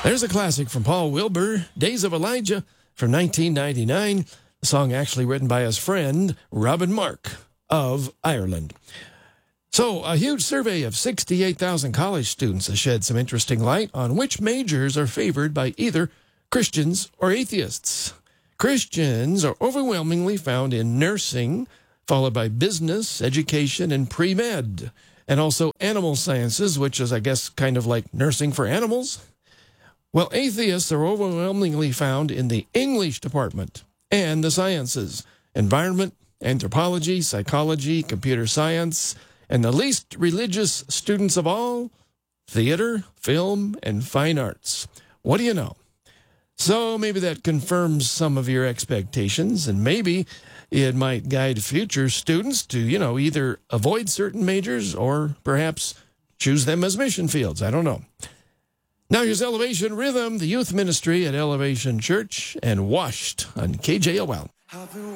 There's a classic from Paul Wilbur, Days of Elijah, from 1999. The song actually written by his friend, Robin Mark of Ireland. So, a huge survey of 68,000 college students has shed some interesting light on which majors are favored by either Christians or atheists. Christians are overwhelmingly found in nursing, followed by business, education, and pre-med, and also animal sciences, which is, I guess, kind of like nursing for animals. Well, atheists are overwhelmingly found in the English department and the sciences, environment, anthropology, psychology, computer science, and the least religious students of all, theater, film, and fine arts. What do you know? So maybe that confirms some of your expectations, and maybe it might guide future students to, either avoid certain majors or perhaps choose them as mission fields. I don't know. Now here's Elevation Rhythm, the youth ministry at Elevation Church, and Washed on KJOL.